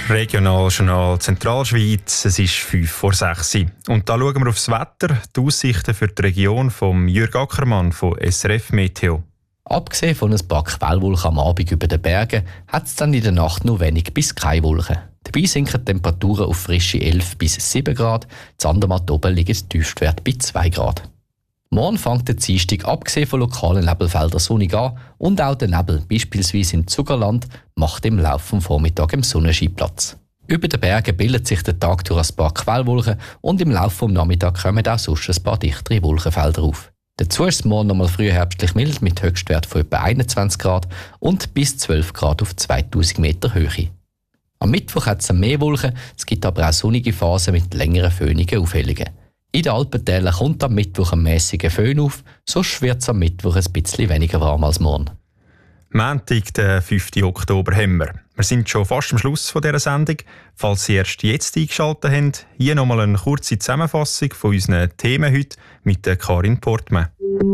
Regionaljournal Zentralschweiz, es ist 5:06 Uhr. Und da schauen wir aufs Wetter, die Aussichten für die Region von Jürg Ackermann von SRF Meteo. Abgesehen von ein paar Quellwolken am Abend über den Bergen hat es dann in der Nacht nur wenig bis keine Wolken. Dabei sinken die Temperaturen auf frische 11 bis 7 Grad, in Andermatt oben liegt der Tiefstwert bei 2 Grad. Morgen fängt der Dienstag abgesehen von lokalen Nebelfeldern sonnig an und auch der Nebel, beispielsweise im Zugerland, macht im Laufe des Vormittags im Sonnenschein Platz. Über den Bergen bildet sich der Tag durch ein paar Quellwolken und im Laufe des Nachmittags kommen auch sonst ein paar dichtere Wolkenfelder auf. Dazu ist es morgen nochmal frühherbstlich mild mit Höchstwert von etwa 21 Grad und bis 12 Grad auf 2000 Meter Höhe. Am Mittwoch hat es mehr Wolken, es gibt aber auch sonnige Phasen mit längeren föhnigen Aufhellungen. In den Alpentälern kommt am Mittwoch ein mäßiger Föhn auf, sonst wird es am Mittwoch ein bisschen weniger warm als morgen. Montag, den 5. Oktober, haben wir. Wir sind schon fast am Schluss von dieser Sendung. Falls Sie erst jetzt eingeschaltet haben, hier nochmal eine kurze Zusammenfassung von unseren Themen heute mit der Karin Portmann.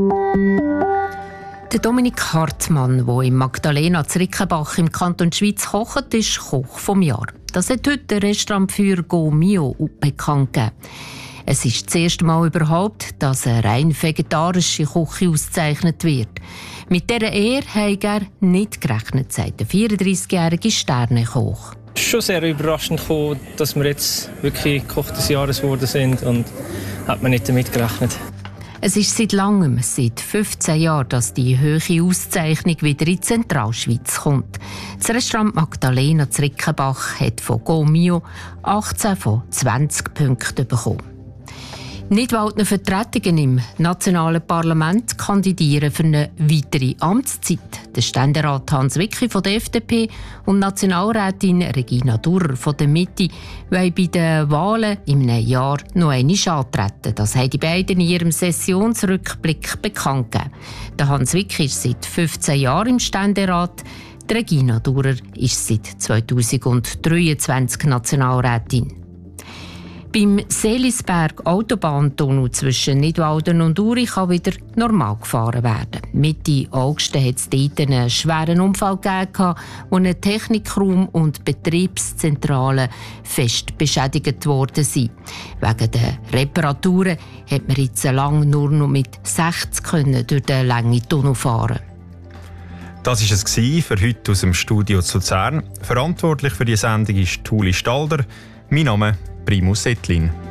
Der Dominik Hartmann, der im Magdalena Zrickenbach im Kanton Schweiz kocht, ist Koch vom Jahr. Das hat heute der Restaurantführer Go Mio bekannt gegeben. Es ist das erste Mal überhaupt, dass eine rein vegetarische Küche ausgezeichnet wird. Mit dieser Ehre hat er nicht gerechnet, sagt der 34-jährige Sternekoch. Es ist schon sehr überraschend gekommen, dass wir jetzt wirklich Koch des Jahres geworden sind und hat man nicht damit gerechnet. Es ist seit langem, seit 15 Jahren, dass die hohe Auszeichnung wieder in die Zentralschweiz kommt. Das Restaurant Magdalena Zrickenbach hat von Go Mio 18 von 20 Punkten bekommen. Nidwaldner Vertretungen im nationalen Parlament kandidieren für eine weitere Amtszeit. Der Ständerat Hans Wicki von der FDP und Nationalrätin Regina Durrer von der Mitte wollen bei den Wahlen im nächsten Jahr noch einmal antreten. Das haben die beiden in ihrem Sessionsrückblick bekannt gegeben. Der Hans Wicki ist seit 15 Jahren im Ständerat. Die Regina Durrer ist seit 2023 Nationalrätin. Beim Seelisberg Autobahntunnel zwischen Nidwalden und Uri kann wieder normal gefahren werden. Mitte August hat es dort einen schweren Unfall gegeben, wo ein Technikraum und Betriebszentrale fest beschädigt worden sind. Wegen der Reparaturen hat man jetzt lange nur noch mit 60 durch den langen Tunnel fahren. Das war es für heute aus dem Studio zu Luzern. Verantwortlich für die Sendung ist Tuli Stalder. Mein Name Primus Ettlin.